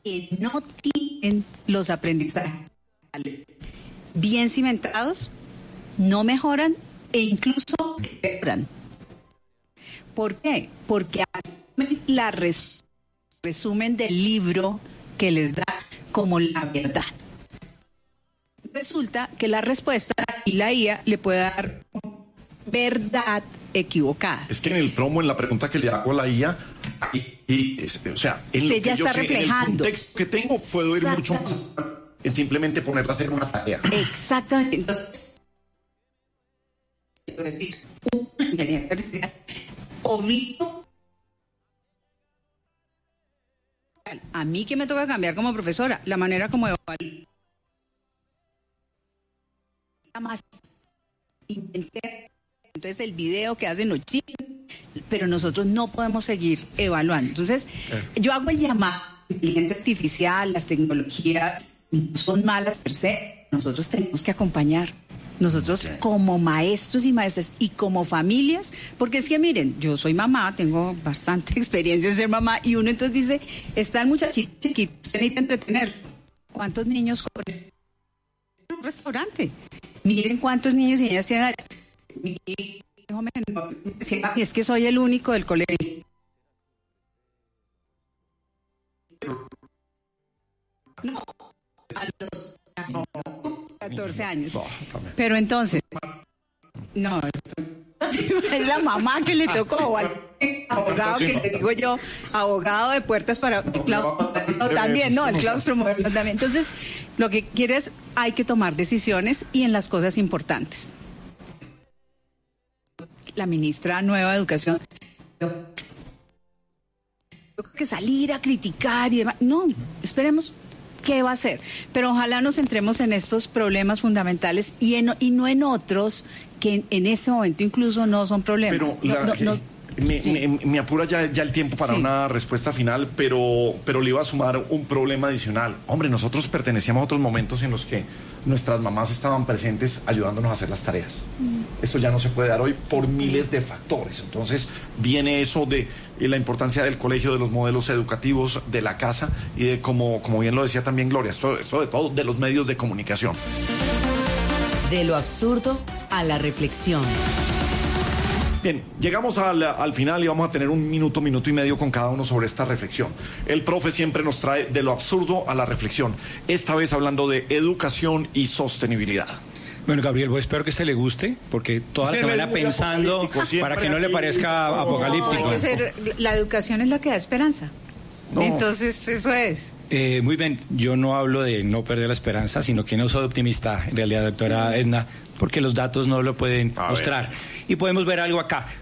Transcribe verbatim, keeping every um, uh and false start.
que no tienen los aprendizajes bien cimentados, no mejoran e incluso empeoran. ¿Por qué? Porque hacen la res- resumen del libro que les da como la verdad. Resulta que la respuesta y la I A le puede dar verdad equivocada. Es que en el promo, en la pregunta que le hago a la I A, y, y, o sea, en Usted lo que ya yo está sé, reflejando. en el contexto que tengo, puedo ir mucho más en simplemente ponerla a hacer una tarea. Exactamente. Entonces, decir, una inteligencia artificial obligó a mí que me toca cambiar como profesora la manera como evalúo. Más intenté, entonces el video que hacen los chicos, pero nosotros no podemos seguir evaluando. Entonces, eh. yo hago el llamado, la inteligencia artificial, las tecnologías no son malas per se, nosotros tenemos que acompañar. Nosotros okay. como maestros y maestras y como familias, porque es que miren, yo soy mamá, tengo bastante experiencia en ser mamá, y uno entonces dice, está el muchachito chiquito, usted necesita entretener. ¿Cuántos niños corren en un restaurante? Miren cuántos niños y niñas tienen allá. Mi hijo me decía, es que soy el único del colegio. No, a los catorce años. Pero entonces, no, es la mamá que le tocó, o al abogado que le digo yo, abogado de puertas para el claustro, no, también, no, el claustro moderno también. Entonces, lo que quieres, hay que tomar decisiones y en las cosas importantes. La ministra nueva de Educación, yo creo que salir a criticar y demás, no, esperemos qué va a hacer, pero ojalá nos centremos en estos problemas fundamentales y, en, y no en otros que en, en este momento incluso no son problemas. Pero no, la, no, no, me, me, me apura ya, ya el tiempo para sí. una respuesta final, pero, pero le iba a sumar un problema adicional. Hombre, nosotros pertenecíamos a otros momentos en los que nuestras mamás estaban presentes ayudándonos a hacer las tareas. Mm. Esto ya no se puede dar hoy por miles de factores. Entonces viene eso de la importancia del colegio, de los modelos educativos, de la casa y de, como, como bien lo decía también Gloria, esto, esto de todo, de los medios de comunicación. De lo absurdo a la reflexión. Bien, llegamos al, al final y vamos a tener un minuto, minuto y medio con cada uno sobre esta reflexión. El profe siempre nos trae de lo absurdo a la reflexión, esta vez hablando de educación y sostenibilidad. Bueno, Gabriel, pues espero que se le guste, porque toda la semana pensando para que no le parezca no, apocalíptico. Hay que ser, la educación es la que da esperanza. No. Entonces, eso es. Eh, muy bien, yo no hablo de no perder la esperanza, sino que no soy optimista, en realidad, doctora Edna, porque los datos no lo pueden a mostrar. Ver. Y podemos ver algo acá.